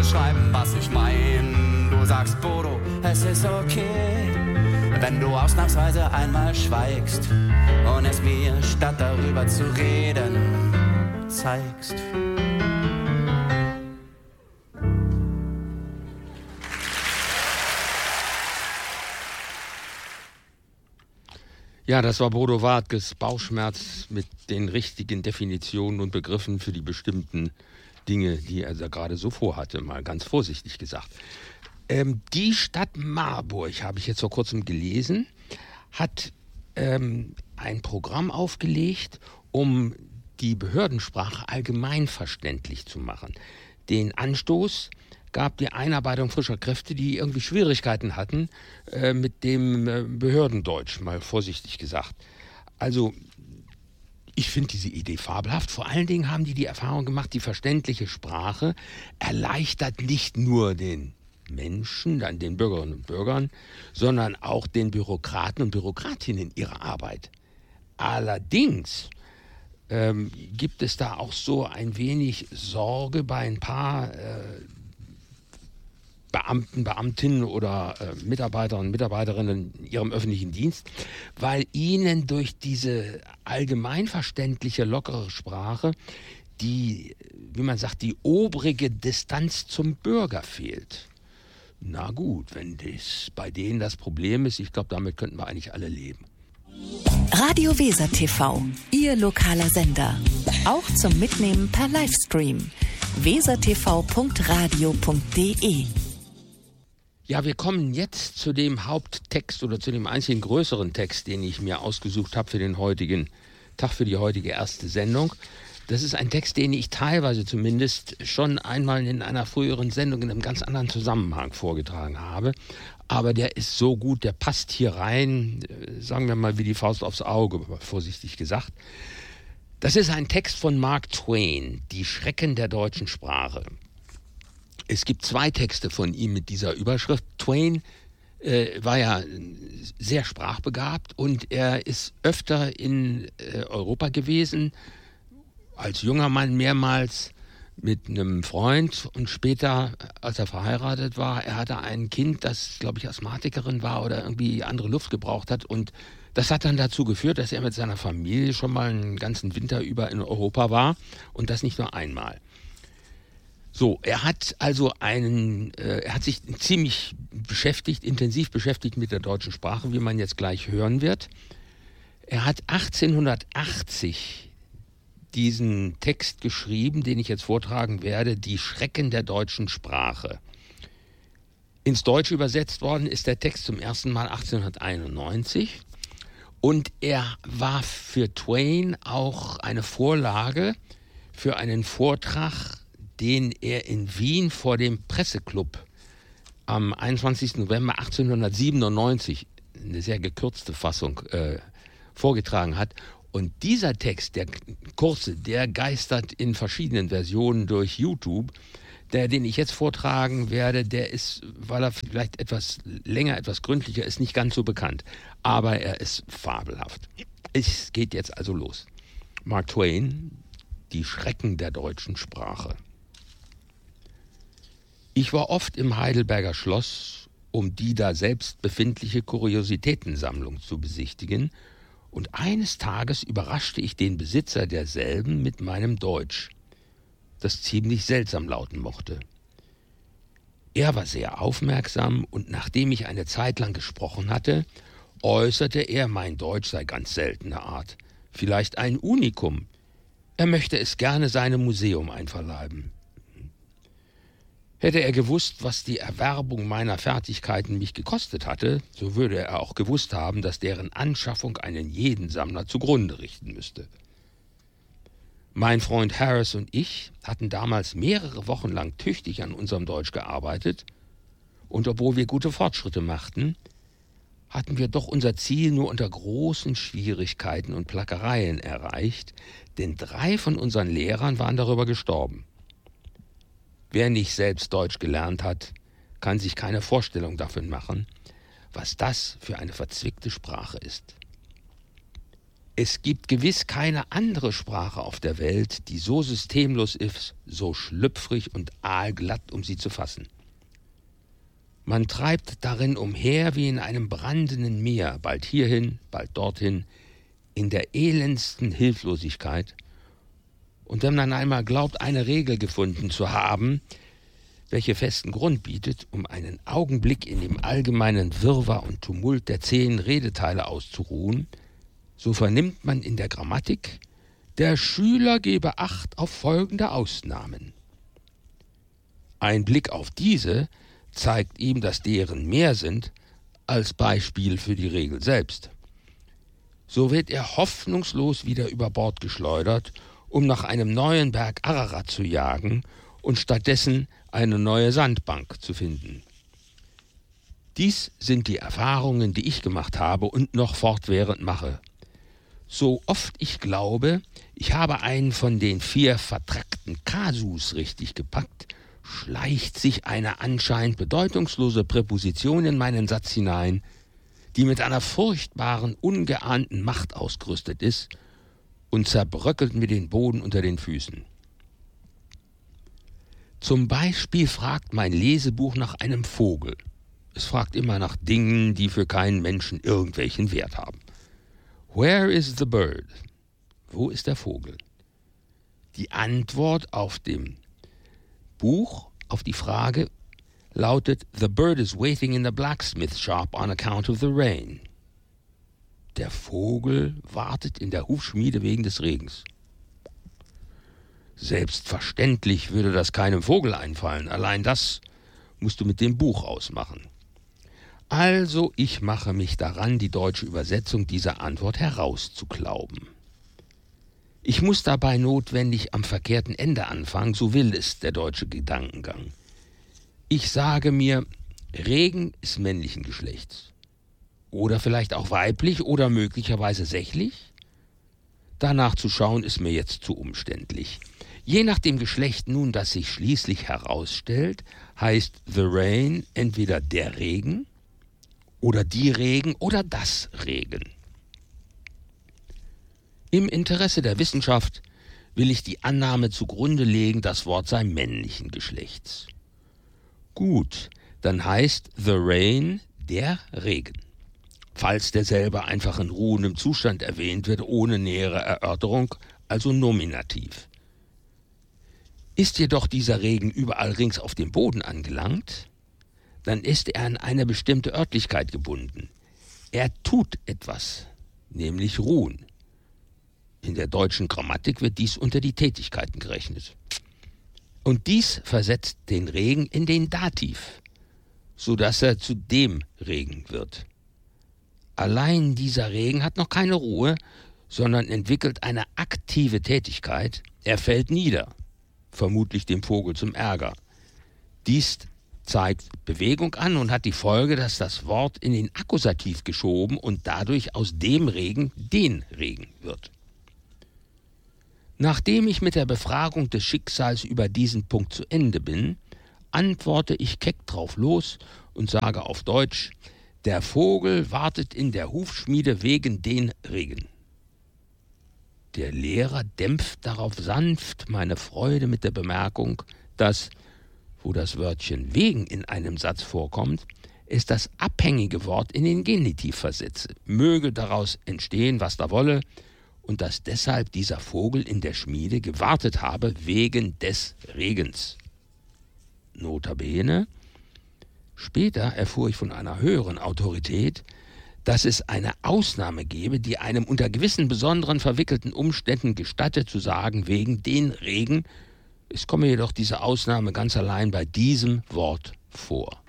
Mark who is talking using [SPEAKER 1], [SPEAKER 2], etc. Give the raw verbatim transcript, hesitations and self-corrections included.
[SPEAKER 1] beschreiben, was ich mein. Du sagst, Bodo, es ist okay, wenn du ausnahmsweise einmal schweigst und es mir, statt darüber zu reden, zeigst.
[SPEAKER 2] Ja, das war Bodo Wartges Bauchschmerz mit den richtigen Definitionen und Begriffen für die bestimmten Dinge, die er da gerade so vorhatte, mal ganz vorsichtig gesagt. Ähm, die Stadt Marburg, habe ich jetzt vor kurzem gelesen, hat ähm, ein Programm aufgelegt, um die Behördensprache allgemein verständlich zu machen. Den Anstoß gab die Einarbeitung frischer Kräfte, die irgendwie Schwierigkeiten hatten äh, mit dem äh, Behördendeutsch, mal vorsichtig gesagt. Also ich finde diese Idee fabelhaft. Vor allen Dingen haben die die Erfahrung gemacht, die verständliche Sprache erleichtert nicht nur den Menschen, dann den Bürgerinnen und Bürgern, sondern auch den Bürokraten und Bürokratinnen ihre Arbeit. Allerdings ähm, gibt es da auch so ein wenig Sorge bei ein paar äh, Beamten, Beamtinnen oder äh, Mitarbeiter und Mitarbeiterinnen in ihrem öffentlichen Dienst, weil ihnen durch diese allgemeinverständliche, lockere Sprache die, wie man sagt, die obrige Distanz zum Bürger fehlt. Na gut, wenn das bei denen das Problem ist, ich glaube, damit könnten wir eigentlich alle leben.
[SPEAKER 3] Radio Weser T V, Ihr lokaler Sender. Auch zum Mitnehmen per Livestream. wesertv punkt radio punkt de.
[SPEAKER 2] Ja, wir kommen jetzt zu dem Haupttext oder zu dem einzigen größeren Text, den ich mir ausgesucht habe für den heutigen Tag, für die heutige erste Sendung. Das ist ein Text, den ich teilweise zumindest schon einmal in einer früheren Sendung in einem ganz anderen Zusammenhang vorgetragen habe. Aber der ist so gut, der passt hier rein, sagen wir mal wie die Faust aufs Auge, vorsichtig gesagt. Das ist ein Text von Mark Twain, Die Schrecken der deutschen Sprache. Es gibt zwei Texte von ihm mit dieser Überschrift. Twain äh, war ja sehr sprachbegabt und er ist öfter in äh, Europa gewesen, als junger Mann mehrmals mit einem Freund und später, als er verheiratet war, er hatte ein Kind, das, glaube ich, Asthmatikerin war oder irgendwie andere Luft gebraucht hat und das hat dann dazu geführt, dass er mit seiner Familie schon mal einen ganzen Winter über in Europa war und das nicht nur einmal. So, er hat also einen, äh, er hat sich ziemlich beschäftigt, intensiv beschäftigt mit der deutschen Sprache, wie man jetzt gleich hören wird. Er hat achtzehnhundertachtzig diesen Text geschrieben, den ich jetzt vortragen werde, Die Schrecken der deutschen Sprache. Ins Deutsche übersetzt worden ist der Text zum ersten Mal achtzehnhunderteinundneunzig und er war für Twain auch eine Vorlage für einen Vortrag, den er in Wien vor dem Presseclub am einundzwanzigsten November achtzehnhundertsiebenundneunzig, eine sehr gekürzte Fassung, äh, vorgetragen hat. Und dieser Text, der kurze, der geistert in verschiedenen Versionen durch YouTube. Der, den ich jetzt vortragen werde, der ist, weil er vielleicht etwas länger, etwas gründlicher ist, nicht ganz so bekannt. Aber er ist fabelhaft. Es geht jetzt also los. Mark Twain, Die Schrecken der deutschen Sprache. Ich war oft im Heidelberger Schloss, um die da selbst befindliche Kuriositätensammlung zu besichtigen, und eines Tages überraschte ich den Besitzer derselben mit meinem Deutsch, das ziemlich seltsam lauten mochte. Er war sehr aufmerksam, und nachdem ich eine Zeit lang gesprochen hatte, äußerte er, mein Deutsch sei ganz seltener Art, vielleicht ein Unikum. Er möchte es gerne seinem Museum einverleiben. Hätte er gewusst, was die Erwerbung meiner Fertigkeiten mich gekostet hatte, so würde er auch gewusst haben, dass deren Anschaffung einen jeden Sammler zugrunde richten müsste. Mein Freund Harris und ich hatten damals mehrere Wochen lang tüchtig an unserem Deutsch gearbeitet, und obwohl wir gute Fortschritte machten, hatten wir doch unser Ziel nur unter großen Schwierigkeiten und Plackereien erreicht, denn drei von unseren Lehrern waren darüber gestorben. Wer nicht selbst Deutsch gelernt hat, kann sich keine Vorstellung davon machen, was das für eine verzwickte Sprache ist. Es gibt gewiss keine andere Sprache auf der Welt, die so systemlos ist, so schlüpfrig und aalglatt, um sie zu fassen. Man treibt darin umher wie in einem brandenden Meer, bald hierhin, bald dorthin, in der elendsten Hilflosigkeit. Und wenn man einmal glaubt, eine Regel gefunden zu haben, welche festen Grund bietet, um einen Augenblick in dem allgemeinen Wirrwarr und Tumult der zehn Redeteile auszuruhen, so vernimmt man in der Grammatik, der Schüler gebe Acht auf folgende Ausnahmen. Ein Blick auf diese zeigt ihm, dass deren mehr sind als Beispiel für die Regel selbst. So wird er hoffnungslos wieder über Bord geschleudert, um nach einem neuen Berg Ararat zu jagen und stattdessen eine neue Sandbank zu finden. Dies sind die Erfahrungen, die ich gemacht habe und noch fortwährend mache. So oft ich glaube, ich habe einen von den vier vertrackten Kasus richtig gepackt, schleicht sich eine anscheinend bedeutungslose Präposition in meinen Satz hinein, die mit einer furchtbaren, ungeahnten Macht ausgerüstet ist und zerbröckelt mir den Boden unter den Füßen. Zum Beispiel fragt mein Lesebuch nach einem Vogel. Es fragt immer nach Dingen, die für keinen Menschen irgendwelchen Wert haben. Where is the bird? Wo ist der Vogel? Die Antwort auf dem Buch auf die Frage lautet: The bird is waiting in the blacksmith shop on account of the rain. Der Vogel wartet in der Hufschmiede wegen des Regens. Selbstverständlich würde das keinem Vogel einfallen. Allein das musst du mit dem Buch ausmachen. Also ich mache mich daran, die deutsche Übersetzung dieser Antwort herauszuklauben. Ich muss dabei notwendig am verkehrten Ende anfangen, so will es der deutsche Gedankengang. Ich sage mir, Regen ist männlichen Geschlechts. Oder vielleicht auch weiblich oder möglicherweise sächlich? Danach zu schauen ist mir jetzt zu umständlich. Je nach dem Geschlecht nun, das sich schließlich herausstellt, heißt the rain entweder der Regen oder die Regen oder das Regen. Im Interesse der Wissenschaft will ich die Annahme zugrunde legen, das Wort sei männlichen Geschlechts. Gut, dann heißt the rain der Regen, falls derselbe einfach in ruhendem Zustand erwähnt wird, ohne nähere Erörterung, also nominativ. Ist jedoch dieser Regen überall rings auf dem Boden angelangt, dann ist er an eine bestimmte Örtlichkeit gebunden. Er tut etwas, nämlich ruhen. In der deutschen Grammatik wird dies unter die Tätigkeiten gerechnet. Und dies versetzt den Regen in den Dativ, sodass er zu dem Regen wird. Allein dieser Regen hat noch keine Ruhe, sondern entwickelt eine aktive Tätigkeit. Er fällt nieder, vermutlich dem Vogel zum Ärger. Dies zeigt Bewegung an und hat die Folge, dass das Wort in den Akkusativ geschoben und dadurch aus dem Regen den Regen wird. Nachdem ich mit der Befragung des Schicksals über diesen Punkt zu Ende bin, antworte ich keck drauf los und sage auf Deutsch: Der Vogel wartet in der Hufschmiede wegen den Regen. Der Lehrer dämpft darauf sanft meine Freude mit der Bemerkung, dass, wo das Wörtchen wegen in einem Satz vorkommt, es das abhängige Wort in den Genitiv versetze. Möge daraus entstehen, was da wolle, und dass deshalb dieser Vogel in der Schmiede gewartet habe wegen des Regens. Notabene, später erfuhr ich von einer höheren Autorität, dass es eine Ausnahme gebe, die einem unter gewissen besonderen verwickelten Umständen gestattet zu sagen, wegen den Regen. Es komme jedoch diese Ausnahme ganz allein bei diesem Wort vor.